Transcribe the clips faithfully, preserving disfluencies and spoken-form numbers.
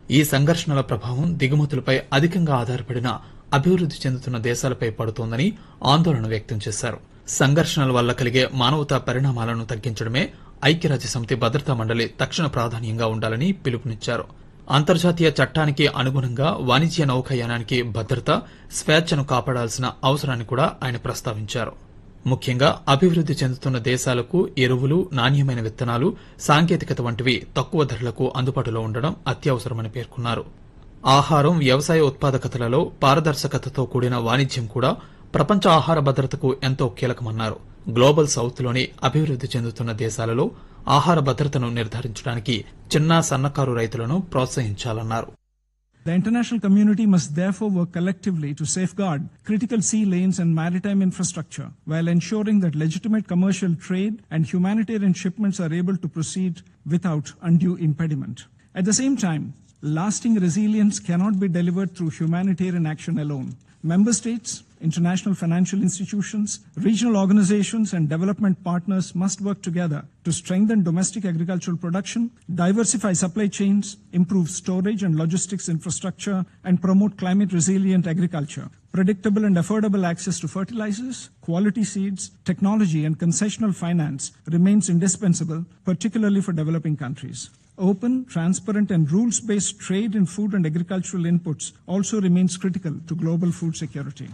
ఈ సంఘర్షణల ప్రభావం దిగుమతులపై అధికంగా ఆధారపడిన అభివృద్ది చెందుతున్న దేశాలపై పడుతోందని ఆందోళన వ్యక్తం చేశారు. సంఘర్షణల వల్ల కలిగే మానవతా పరిణామాలను తగ్గించడమే ఐక్యరాజ్యసమితి భద్రతా మండలి తక్షణ ప్రాధాన్యంగా ఉండాలని పిలుపునిచ్చారు. అంతర్జాతీయ చట్టానికి అనుగుణంగా వాణిజ్య నౌకాయానానికి భద్రత, స్వేచ్ఛను కాపాడాల్సిన అవసరాన్ని కూడా ఆయన ప్రస్తావించారు. ముఖ్యంగా అభివృద్ది చెందుతున్న దేశాలకు ఎరువులు, నాణ్యమైన విత్తనాలు, సాంకేతికత వంటివి తక్కువ ధరలకు అందుబాటులో ఉండడం అత్యవసరమని పేర్కొన్నారు. ఆహారం, వ్యవసాయ ఉత్పాదకతలలో పారదర్శకతతో కూడిన వాణిజ్యం కూడా ప్రపంచ ఆహార భద్రతకు ఎంతో కీలకమన్నారు. గ్లోబల్ సౌత్ లోని అభివృద్ది చెందుతున్న దేశాలలో ఆహార భద్రతను నిర్ధారించడానికి చిన్న సన్నకారు రైతులను ప్రోత్సహించాలన్నారు. The international community must therefore work collectively to safeguard critical sea lanes and maritime infrastructure while ensuring that legitimate commercial trade and humanitarian shipments are able to proceed without undue impediment. At the same time, lasting resilience cannot be delivered through humanitarian action alone. Member states, international financial institutions, regional organizations and development partners must work together to strengthen domestic agricultural production, diversify supply chains, improve storage and logistics infrastructure, and promote climate-resilient agriculture. Predictable and affordable access to fertilizers, quality seeds, technology and concessional finance remains indispensable, particularly for developing countries. Open, transparent and rules-based trade in food and agricultural inputs also remains critical to global food security.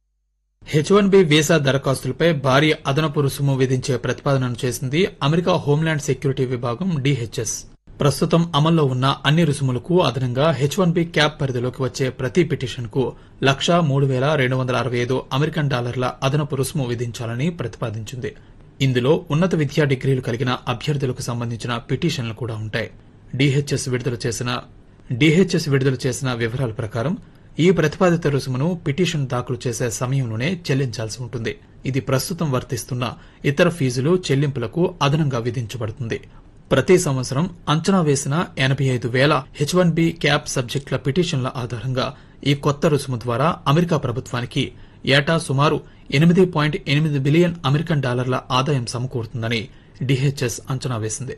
H one B visa దరఖాస్తులపై భారీ అదనపు రుసుము విధించే ప్రతిపాదనను చేసింది America homeland security విభాగం DHS. ప్రస్తుతం అమల్లో ఉన్న అన్ని రుసుములకు అదనంగా హెచ్ వన్ బి క్యాప్ పరిధిలోకి వచ్చే ప్రతి పిటిషన్ కు లక్షా మూడు వేల రెండు వందల అరవై ఐదు అమెరికన్ డాలర్ల అదనపు రుసుము విధించాలని ప్రతిపాదించింది. ఇందులో ఉన్నత విద్యా డిగ్రీలు కలిగిన అభ్యర్థులకు సంబంధించిన పిటిషన్లు కూడా ఉంటాయి. డీహెచ్ఎస్ విడుదల చేసిన డీహెచ్ఎస్ విడుదల చేసిన వివరాల ప్రకారం ఈ ప్రతిపాదిత రుసుమును పిటిషన్ దాఖలు చేసే సమయంలోనే చెల్లించాల్సి ఉంటుంది. ఇది ప్రస్తుతం వర్తిస్తున్న ఇతర ఫీజులు, చెల్లింపులకు అదనంగా విధించబడుతుంది. ప్రతి సంవత్సరం అంచనా వేసిన ఎనబై ఐదు వేల హెచ్ వన్ బి క్యాప్ సబ్జెక్టుల పిటిషన్ల ఆధారంగా ఈ కొత్త రుసుము ద్వారా అమెరికా ప్రభుత్వానికి ఏటా సుమారు ఎనిమిది పాయింట్ ఎనిమిది బిలియన్ అమెరికన్ డాలర్ల ఆదాయం సమకూరుతుందని డీహెచ్ఎస్ అంచనా వేసింది.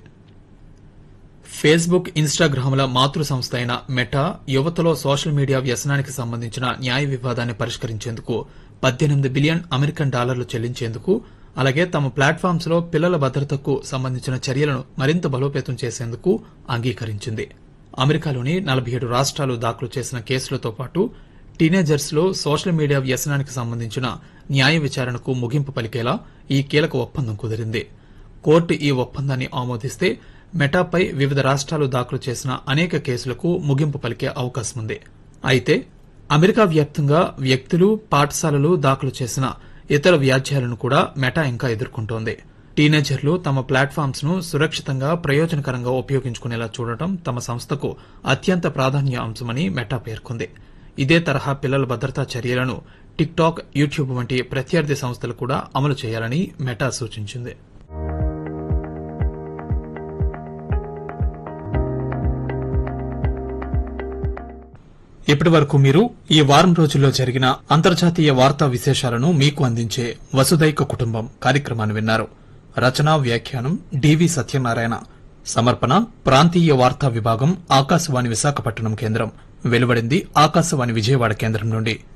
ఫేస్బుక్, ఇన్స్టాగ్రామ్ల మాతృ సంస్థ అయిన మెటా యువతలో సోషల్ మీడియా వ్యసనానికి సంబంధించిన న్యాయ వివాదాన్ని పరిష్కరించేందుకు పద్దెనిమిది బిలియన్ అమెరికన్ డాలర్లు చెల్లించేందుకు, అలాగే తమ ప్లాట్ఫామ్స్ లో పిల్లల భద్రతకు సంబంధించిన చర్యలను మరింత బలోపేతం చేసేందుకు అంగీకరించింది. అమెరికాలోని నలభై ఏడు రాష్ట్రాలు దాఖలు చేసిన కేసులతో పాటు టీనేజర్స్ లో సోషల్ మీడియా వ్యసనానికి సంబంధించిన న్యాయ విచారణకు ముగింపు పలికేలా ఈ కీలక ఒప్పందం కుదిరింది. కోర్టు ఈ ఒప్పందాన్ని ఆమోదిస్తే మెటాపై వివిధ రాష్ట్రాలు దాఖలు చేసిన అనేక కేసులకు ముగింపు పలికే అవకాశం ఉంది. అయితే అమెరికా వ్యాప్తంగా వ్యక్తులు, పాఠశాలలు దాఖలు చేసిన ఇతర వ్యాజ్యాలను కూడా మెటా ఇంకా ఎదుర్కొంటోంది. టీనేజర్లు తమ ప్లాట్ఫామ్స్ ను సురక్షితంగా, ప్రయోజనకరంగా ఉపయోగించుకునేలా చూడటం తమ సంస్థకు అత్యంత ప్రాధాన్య అంశమని మెటా పేర్కొంది. ఇదే తరహా పిల్లల భద్రతా చర్యలను టిక్ టాక్, యూట్యూబ్ వంటి ప్రత్యర్థి సంస్థలు కూడా అమలు చేయాలని మెటా సూచించింది. ఇప్పటి వరకు మీరు ఈ వారం రోజుల్లో జరిగిన అంతర్జాతీయ వార్తా విశేషాలను మీకు అందించే వసుదైక కుటుంబం కార్యక్రమాన్ని విన్నారు. రచనా వ్యాఖ్యానం డివి సత్యనారాయణ. సమర్పణ ప్రాంతీయ వార్తా విభాగం, ఆకాశవాణి విశాఖపట్నం కేంద్రం. వెలువడింది ఆకాశవాణి విజయవాడ కేంద్రం నుండి.